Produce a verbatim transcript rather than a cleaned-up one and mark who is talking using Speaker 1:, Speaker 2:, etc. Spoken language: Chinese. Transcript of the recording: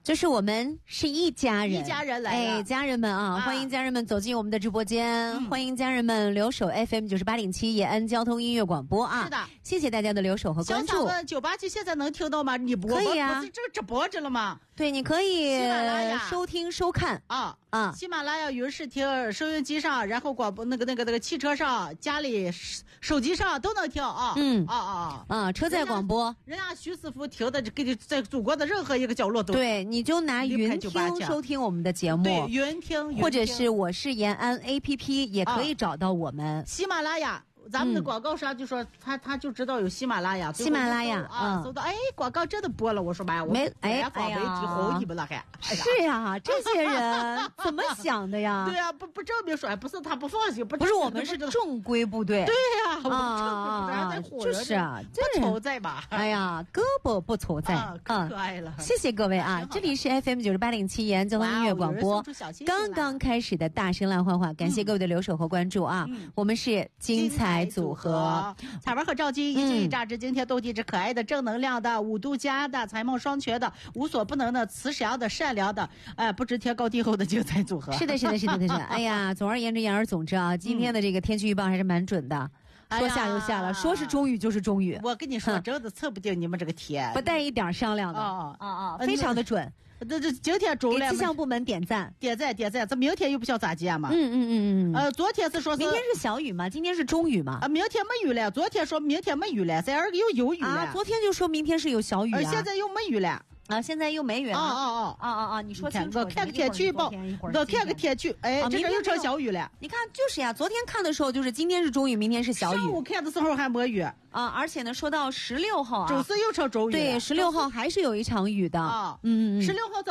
Speaker 1: 就是我们是一家人，
Speaker 2: 一家人来了，
Speaker 1: 哎，家人们啊，啊欢迎家人们走进我们的直播间，嗯、欢迎家人们留守 F M 九十八点七延安交通音乐广播啊！
Speaker 2: 是的，
Speaker 1: 谢谢大家的留守和关注。
Speaker 2: 小九八七现在能听到吗？你播
Speaker 1: 可以啊，
Speaker 2: 不是这个直播着了吗？
Speaker 1: 对，你可以收听收看
Speaker 2: 啊
Speaker 1: 啊，
Speaker 2: 喜马拉雅、云视听、收音机上，然后广播那个那个那个汽车上、家里手机上都能听啊。
Speaker 1: 嗯
Speaker 2: 啊啊
Speaker 1: 啊，车载广播，
Speaker 2: 人家徐师傅听的，给你在祖国的任何一个角落都
Speaker 1: 对，你就拿云听收听我们的节目，
Speaker 2: 对，云听，
Speaker 1: 或者是我是延安 A P P 也可以找到我们、
Speaker 2: 啊、喜马拉雅。咱们的广告商就说他他就知道有喜马拉雅，
Speaker 1: 喜马拉雅
Speaker 2: 啊，搜到哎广告真的播了，我说妈呀，我
Speaker 1: 没哎
Speaker 2: 访媒体红你们了还？
Speaker 1: 是呀，这些人怎么想的呀？
Speaker 2: 对呀，不不证明说哎不是他不放心，不
Speaker 1: 不是我们是正规部队，
Speaker 2: 对呀，我们
Speaker 1: 啊
Speaker 2: 正规部队
Speaker 1: 就是啊，
Speaker 2: 不愁在吧？
Speaker 1: 哎呀，胳膊不愁在
Speaker 2: 啊，可爱了。
Speaker 1: 谢谢各位啊，这里是 F M 九十八点七延安交通音乐广播，刚刚开始的大声浪坏话，感谢各位的留守和关注啊，我们是精彩组合。
Speaker 2: 彩文和赵姬一惊一乍之惊天动地之可爱的正能量的五度佳的才貌双全的无所不能的慈祥的善良的哎、呃、不知天高地厚的精彩组合。
Speaker 1: 是的是的是的是的哎呀，总而言之言而总之啊，今天的这个天气预报还是蛮准的。嗯、说下就下了、哎，说是中雨就是中雨。
Speaker 2: 我跟你说，真的测不定你们这个天，
Speaker 1: 不带一点商量的
Speaker 2: 啊
Speaker 1: 啊啊，非常的准。
Speaker 2: 这这今天中了，
Speaker 1: 给气象部门点赞，
Speaker 2: 点赞点赞。这明天又不晓咋接嘛？
Speaker 1: 嗯嗯嗯嗯。
Speaker 2: 呃，昨天是说是
Speaker 1: 明天是小雨嘛，今天是中雨嘛。
Speaker 2: 啊，明天没雨了。昨天说明天没雨了，这儿又有雨了。
Speaker 1: 啊，昨天就说明天是有小雨啊，
Speaker 2: 现在又没雨了。
Speaker 1: 啊，现在又没雨了。
Speaker 2: 啊啊啊
Speaker 1: 啊啊啊！你说清楚。
Speaker 2: 我看个天气预报，我看个天气，哎，这又成小雨了。
Speaker 1: 你看，就是呀，昨天看的时候就是今天是中雨，明天是小雨。
Speaker 2: 上午看的时候还没雨
Speaker 1: 啊，而且呢，说到十六号啊，
Speaker 2: 周四又成周雨。
Speaker 1: 对，十六号还是有一场雨的。
Speaker 2: 啊，
Speaker 1: 嗯嗯，
Speaker 2: 十六号早。